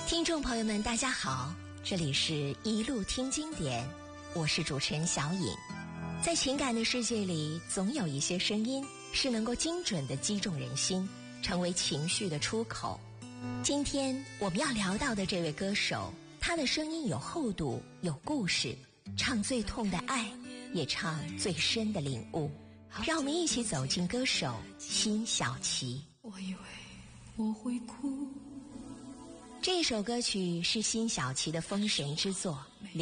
听众朋友们大家好，这里是一路听经典，我是主持人小颖。在情感的世界里，总有一些声音是能够精准地击中人心，成为情绪的出口。今天我们要聊到的这位歌手，他的声音有厚度，有故事，唱最痛的爱，也唱最深的领悟。让我们一起走进歌手辛晓琪。 我以为我会哭。 这首歌曲是辛晓琪的封神之作。